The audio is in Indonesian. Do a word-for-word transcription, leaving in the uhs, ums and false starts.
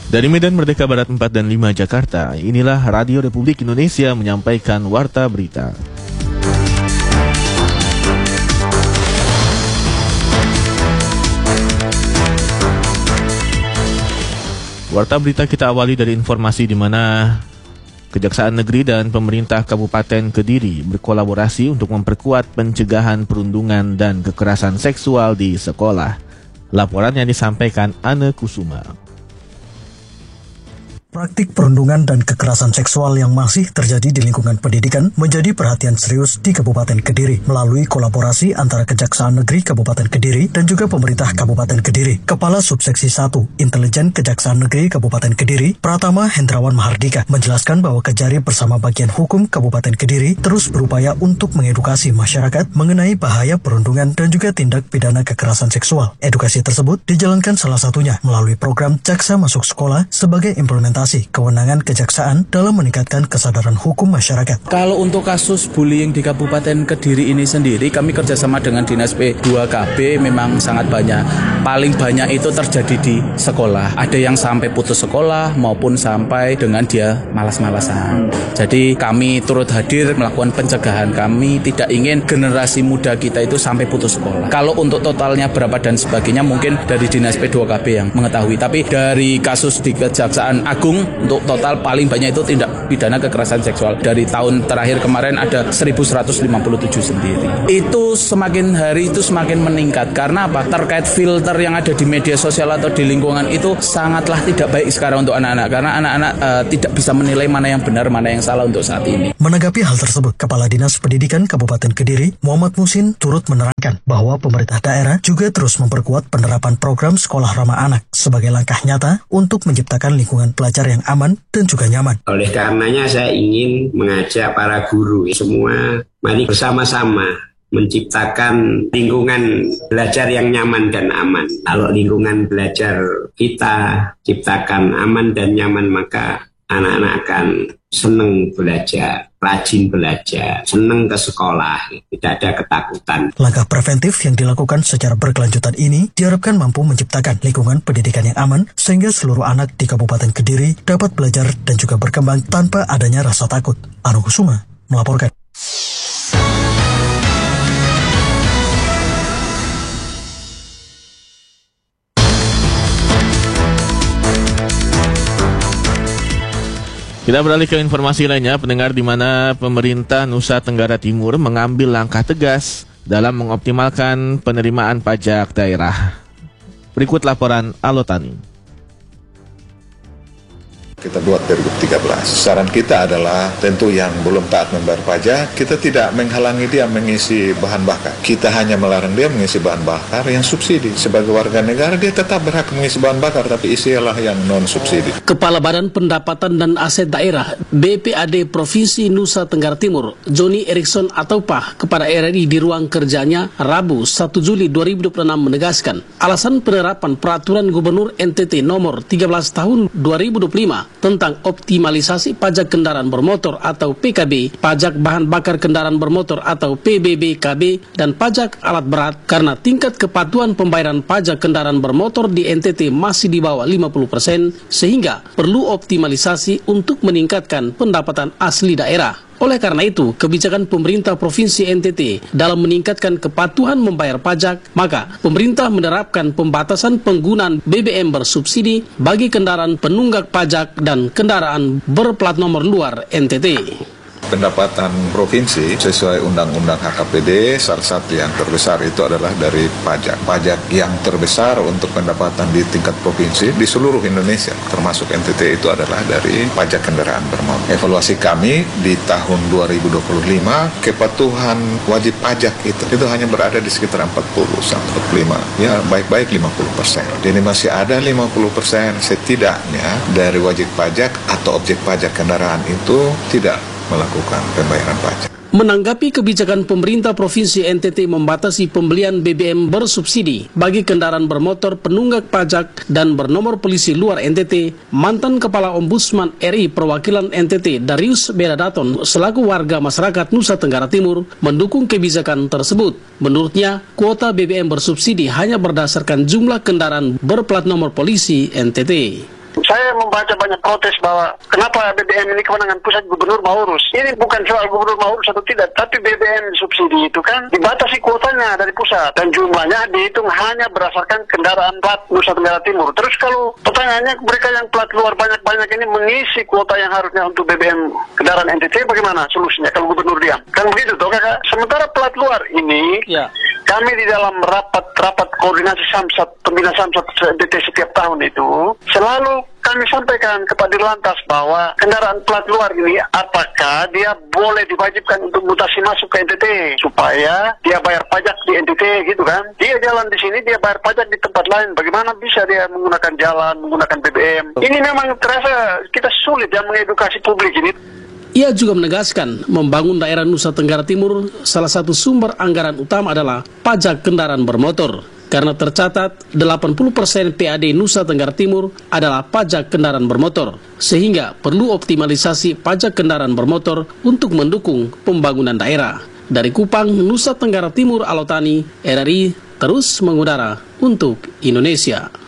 Dari Medan Merdeka Barat empat dan lima Jakarta, inilah Radio Republik Indonesia menyampaikan Warta Berita. Warta Berita kita awali dari informasi di mana Kejaksaan Negeri dan pemerintah Kabupaten Kediri berkolaborasi untuk memperkuat pencegahan perundungan dan kekerasan seksual di sekolah. Laporan yang disampaikan Anne Kusuma. Praktik perundungan dan kekerasan seksual yang masih terjadi di lingkungan pendidikan menjadi perhatian serius di Kabupaten Kediri melalui kolaborasi antara Kejaksaan Negeri Kabupaten Kediri dan juga pemerintah Kabupaten Kediri. Kepala Subseksi satu Intelijen Kejaksaan Negeri Kabupaten Kediri, Pratama Hendrawan Mahardika, menjelaskan bahwa Kejari bersama bagian hukum Kabupaten Kediri terus berupaya untuk mengedukasi masyarakat mengenai bahaya perundungan dan juga tindak pidana kekerasan seksual. Edukasi tersebut dijalankan salah satunya melalui program Jaksa Masuk Sekolah sebagai implementasi kewenangan kejaksaan dalam meningkatkan kesadaran hukum masyarakat. Kalau untuk kasus bullying di Kabupaten Kediri ini sendiri, kami kerjasama dengan Dinas P dua K B memang sangat banyak. Paling banyak itu terjadi di sekolah. Ada yang sampai putus sekolah maupun sampai dengan dia malas-malasan. Jadi kami turut hadir melakukan pencegahan. Kami tidak ingin generasi muda kita itu sampai putus sekolah. Kalau untuk totalnya berapa dan sebagainya mungkin dari Dinas P dua K B yang mengetahui. Tapi dari kasus di Kejaksaan Agung untuk total paling banyak itu tindak pidana kekerasan seksual. Dari tahun terakhir kemarin ada seribu seratus lima puluh tujuh sendiri. Itu semakin hari itu semakin meningkat. Karena apa? Terkait filter yang ada di media sosial atau di lingkungan itu sangatlah tidak baik sekarang untuk anak-anak. Karena anak-anak uh, tidak bisa menilai mana yang benar, mana yang salah untuk saat ini. Menanggapi hal tersebut, Kepala Dinas Pendidikan Kabupaten Kediri, Muhammad Musin, turut menerangkan bahwa pemerintah daerah juga terus memperkuat penerapan program sekolah ramah anak sebagai langkah nyata untuk menciptakan lingkungan belajar yang aman dan juga nyaman. Oleh karenanya saya ingin mengajak para guru semua, mari bersama-sama menciptakan lingkungan belajar yang nyaman dan aman. Kalau lingkungan belajar kita ciptakan aman dan nyaman, maka anak-anak akan senang belajar, rajin belajar, senang ke sekolah, tidak ada ketakutan. Langkah preventif yang dilakukan secara berkelanjutan ini diharapkan mampu menciptakan lingkungan pendidikan yang aman sehingga seluruh anak di Kabupaten Kediri dapat belajar dan juga berkembang tanpa adanya rasa takut. Anne Kusuma melaporkan. Kita beralih ke informasi lainnya, pendengar, di mana pemerintah Nusa Tenggara Timur mengambil langkah tegas dalam mengoptimalkan penerimaan pajak daerah. Berikut laporan Alotani. Kita buat dua ribu tiga belas. Saran kita adalah tentu yang belum taat membayar pajak, kita tidak menghalangi dia mengisi bahan bakar. Kita hanya melarang dia mengisi bahan bakar yang subsidi. Sebagai warga negara dia tetap berhak mengisi bahan bakar, tapi isilah yang non subsidi. Kepala Badan Pendapatan dan Aset Daerah B P A D Provinsi Nusa Tenggara Timur, Johnny Erickson Ataupah, kepada R R I di ruang kerjanya Rabu satu Juli dua ribu dua puluh enam menegaskan alasan penerapan Peraturan Gubernur N T T nomor tiga belas tahun dua ribu dua puluh lima tentang optimalisasi pajak kendaraan bermotor atau P K B, pajak bahan bakar kendaraan bermotor atau P B B K B, dan pajak alat berat karena tingkat kepatuhan pembayaran pajak kendaraan bermotor di N T T masih di bawah lima puluh persen, sehingga perlu optimalisasi untuk meningkatkan pendapatan asli daerah. Oleh karena itu, kebijakan pemerintah Provinsi N T T dalam meningkatkan kepatuhan membayar pajak, maka pemerintah menerapkan pembatasan penggunaan B B M bersubsidi bagi kendaraan penunggak pajak dan kendaraan berplat nomor luar N T T. Pendapatan provinsi sesuai Undang-Undang H K P D, salah satu yang terbesar itu adalah dari pajak. Pajak yang terbesar untuk pendapatan di tingkat provinsi di seluruh Indonesia, termasuk N T T, itu adalah dari pajak kendaraan bermotor. Evaluasi kami di tahun dua ribu dua puluh lima, kepatuhan wajib pajak itu, itu hanya berada di sekitar empat puluh sampai empat puluh lima. Ya, baik-baik lima puluh persen. Jadi masih ada lima puluh persen setidaknya dari wajib pajak atau objek pajak kendaraan itu tidak melakukan pembayaran pajak. Menanggapi kebijakan pemerintah Provinsi N T T membatasi pembelian B B M bersubsidi bagi kendaraan bermotor penunggak pajak dan bernomor polisi luar N T T, mantan Kepala Ombudsman R I Perwakilan N T T Darius Beradaton selaku warga masyarakat Nusa Tenggara Timur mendukung kebijakan tersebut. Menurutnya, kuota B B M bersubsidi hanya berdasarkan jumlah kendaraan berplat nomor polisi N T T. Saya membaca banyak protes bahwa kenapa B B M ini kewenangan pusat, gubernur mau urus. Ini bukan soal gubernur mau urus atau tidak, tapi B B M subsidi itu kan dibatasi kuotanya dari pusat dan jumlahnya dihitung hanya berdasarkan kendaraan plat Nusa Tenggara Timur. Terus kalau pertanyaannya mereka yang plat luar banyak-banyak ini mengisi kuota yang harusnya untuk B B M kendaraan N T T, bagaimana solusinya kalau gubernur diam? Kan begitu toh kakak. Sementara plat luar ini ya. Kami di dalam rapat-rapat koordinasi Samsat, pembina Samsat N T T setiap tahun itu selalu kami sampaikan kepada Dirlantas bahwa kendaraan plat luar ini apakah dia boleh diwajibkan untuk mutasi masuk ke N T T supaya dia bayar pajak di N T T gitu kan. Dia jalan di sini, dia bayar pajak di tempat lain. Bagaimana bisa dia menggunakan jalan, menggunakan B B M? Ini memang terasa kita sulit ya mengedukasi publik ini. Ia juga menegaskan membangun daerah Nusa Tenggara Timur salah satu sumber anggaran utama adalah pajak kendaraan bermotor. Karena tercatat delapan puluh persen P A D Nusa Tenggara Timur adalah pajak kendaraan bermotor. Sehingga perlu optimalisasi pajak kendaraan bermotor untuk mendukung pembangunan daerah. Dari Kupang, Nusa Tenggara Timur, Alotani, R R I terus mengudara untuk Indonesia.